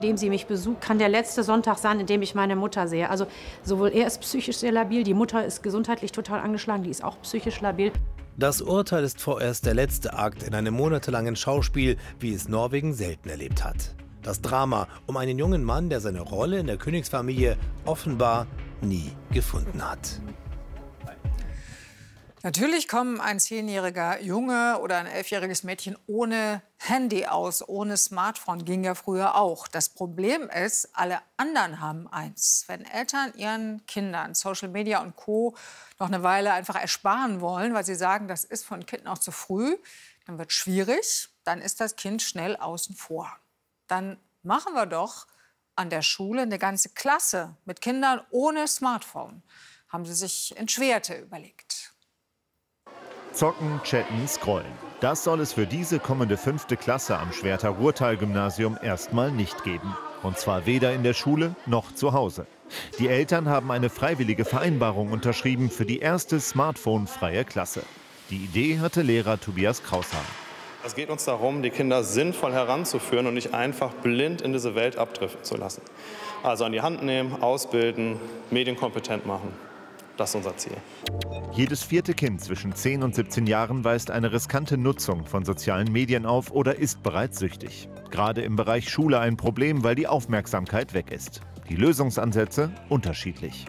Indem sie mich besucht, kann der letzte Sonntag sein, in dem ich meine Mutter sehe. Also sowohl er ist psychisch sehr labil, die Mutter ist gesundheitlich total angeschlagen, die ist auch psychisch labil. Das Urteil ist vorerst der letzte Akt in einem monatelangen Schauspiel, wie es Norwegen selten erlebt hat. Das Drama um einen jungen Mann, der seine Rolle in der Königsfamilie offenbar nie gefunden hat. Natürlich kommen ein 10-jähriger Junge oder ein 11-jähriges Mädchen ohne Handy aus, ohne Smartphone, ging ja früher auch. Das Problem ist, alle anderen haben eins. Wenn Eltern ihren Kindern Social Media und Co. noch eine Weile einfach ersparen wollen, weil sie sagen, das ist von Kind noch zu früh, dann wird es schwierig, dann ist das Kind schnell außen vor. Dann machen wir doch an der Schule eine ganze Klasse mit Kindern ohne Smartphone. Haben sie sich in Schwerte überlegt. Zocken, chatten, scrollen. Das soll es für diese kommende 5. Klasse am Schwerter Ruhrtal-Gymnasium erstmal nicht geben. Und zwar weder in der Schule noch zu Hause. Die Eltern haben eine freiwillige Vereinbarung unterschrieben für die erste smartphone-freie Klasse. Die Idee hatte Lehrer Tobias Kraushahn. Es geht uns darum, die Kinder sinnvoll heranzuführen und nicht einfach blind in diese Welt abdriften zu lassen. Also an die Hand nehmen, ausbilden, medienkompetent machen. Das ist unser Ziel. Jedes 4. Kind zwischen 10 und 17 Jahren weist eine riskante Nutzung von sozialen Medien auf oder ist bereits süchtig. Gerade im Bereich Schule ein Problem, weil die Aufmerksamkeit weg ist. Die Lösungsansätze unterschiedlich.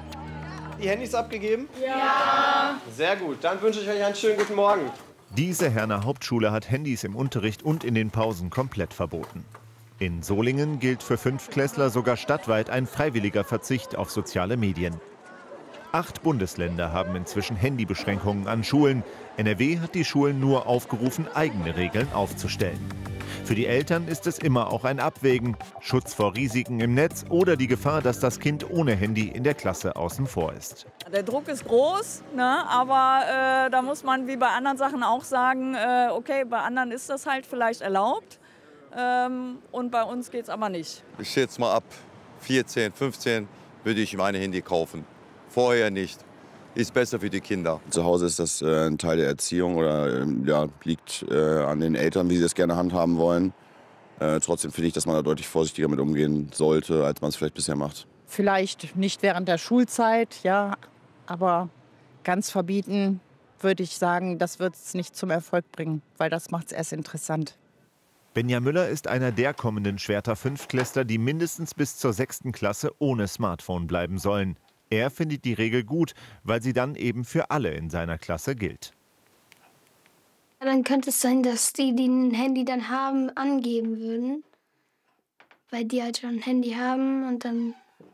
Die Handys abgegeben? Ja. Sehr gut, dann wünsche ich euch einen schönen guten Morgen. Diese Herner Hauptschule hat Handys im Unterricht und in den Pausen komplett verboten. In Solingen gilt für 5-Klässler sogar stadtweit ein freiwilliger Verzicht auf soziale Medien. 8 Bundesländer haben inzwischen Handybeschränkungen an Schulen. NRW hat die Schulen nur aufgerufen, eigene Regeln aufzustellen. Für die Eltern ist es immer auch ein Abwägen. Schutz vor Risiken im Netz oder die Gefahr, dass das Kind ohne Handy in der Klasse außen vor ist. Der Druck ist groß, ne? Aber da muss man wie bei anderen Sachen auch sagen, okay, bei anderen ist das halt vielleicht erlaubt und bei uns geht es aber nicht. Ich schätze mal ab 14, 15 würde ich meine Handy kaufen. Vorher nicht. Ist besser für die Kinder. Zu Hause ist das ein Teil der Erziehung oder liegt an den Eltern, wie sie das gerne handhaben wollen. Trotzdem finde ich, dass man da deutlich vorsichtiger mit umgehen sollte, als man es vielleicht bisher macht. Vielleicht nicht während der Schulzeit, ja, aber ganz verbieten würde ich sagen, das wird es nicht zum Erfolg bringen, weil das macht es erst interessant. Benja Müller ist einer der kommenden Schwerter 5-Klässler, die mindestens bis zur 6. Klasse ohne Smartphone bleiben sollen. Er findet die Regel gut, weil sie dann eben für alle in seiner Klasse gilt. Dann könnte es sein, dass die ein Handy dann haben, angeben würden. Weil die halt schon ein Handy haben und dann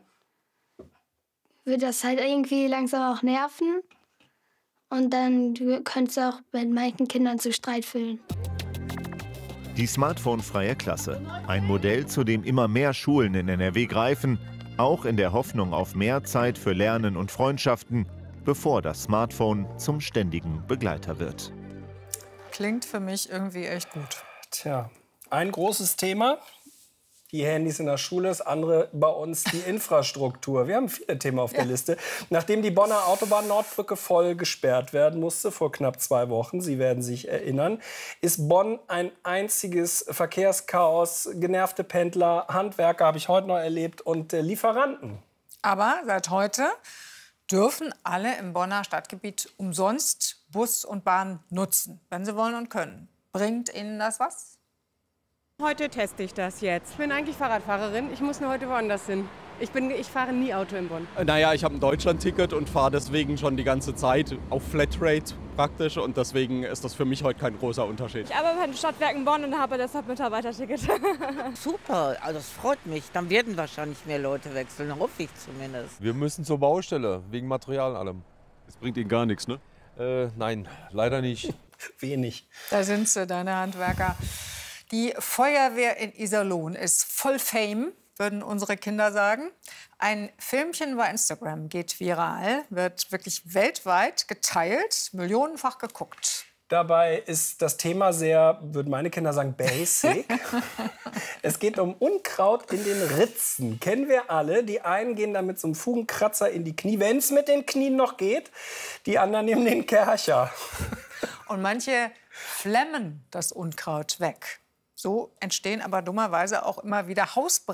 würde das halt irgendwie langsam auch nerven. Und dann könnte es auch bei manchen Kindern zu Streit führen. Die smartphone-freie Klasse. Ein Modell, zu dem immer mehr Schulen in NRW greifen. Auch in der Hoffnung auf mehr Zeit für Lernen und Freundschaften, bevor das Smartphone zum ständigen Begleiter wird. Klingt für mich irgendwie echt gut. Tja, ein großes Thema, die Handys in der Schule, das andere bei uns die Infrastruktur. Wir haben viele Themen auf der Liste. Nachdem die Bonner Autobahn-Nordbrücke voll gesperrt werden musste vor knapp 2 Wochen, Sie werden sich erinnern, ist Bonn ein einziges Verkehrschaos. Genervte Pendler, Handwerker habe ich heute noch erlebt und Lieferanten. Aber seit heute dürfen alle im Bonner Stadtgebiet umsonst Bus und Bahn nutzen, wenn sie wollen und können. Bringt Ihnen das was? Heute teste ich das jetzt. Ich bin eigentlich Fahrradfahrerin. Ich muss nur heute woanders hin. Ich fahre nie Auto in Bonn. Naja, ich habe ein Deutschland-Ticket und fahre deswegen schon die ganze Zeit auf Flatrate praktisch. Und deswegen ist das für mich heute kein großer Unterschied. Ich arbeite bei den Stadtwerken Bonn und habe deshalb Mitarbeiterticket. Super, also das freut mich. Dann werden wahrscheinlich mehr Leute wechseln, hoffe ich zumindest. Wir müssen zur Baustelle, wegen Material und allem. Das bringt Ihnen gar nichts, ne? Nein, leider nicht. Wenig. Da sind sie, deine Handwerker. Die Feuerwehr in Iserlohn ist voll Fame, würden unsere Kinder sagen. Ein Filmchen bei Instagram geht viral, wird wirklich weltweit geteilt, millionenfach geguckt. Dabei ist das Thema sehr, würden meine Kinder sagen, basic. Es geht um Unkraut in den Ritzen. Kennen wir alle. Die einen gehen dann mit so einem Fugenkratzer in die Knie, wenn es mit den Knien noch geht. Die anderen nehmen den Kercher. Und manche flemmen das Unkraut weg. So entstehen aber dummerweise auch immer wieder Hausbrände.